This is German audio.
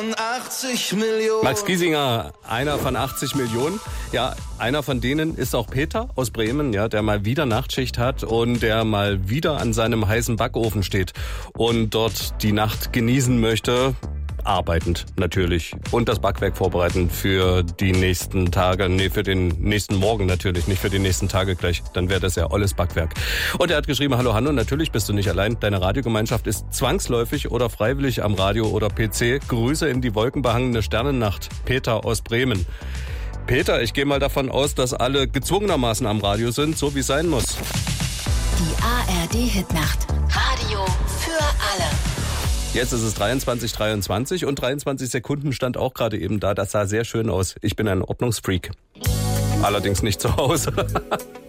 80 Millionen. Max Giesinger, einer von 80 Millionen. Ja, einer von denen ist auch Peter aus Bremen, ja, der mal wieder Nachtschicht hat und der mal wieder an seinem heißen Backofen steht und dort die Nacht genießen möchte. Arbeitend natürlich. Und das Backwerk vorbereiten für die nächsten Tage. Nee, für den nächsten Morgen natürlich, nicht für die nächsten Tage gleich. Dann wäre das ja olles Backwerk. Und er hat geschrieben, hallo Hanno, natürlich bist du nicht allein. Deine Radiogemeinschaft ist zwangsläufig oder freiwillig am Radio oder PC. Grüße in die wolkenbehangene Sternennacht. Peter aus Bremen. Peter, ich gehe mal davon aus, dass alle gezwungenermaßen am Radio sind, so wie es sein muss. Die ARD-Hitnacht. Radio für alle. Jetzt ist es 23:23 und 23 Sekunden stand auch gerade eben da. Das sah sehr schön aus. Ich bin ein Ordnungsfreak. Allerdings nicht zu Hause.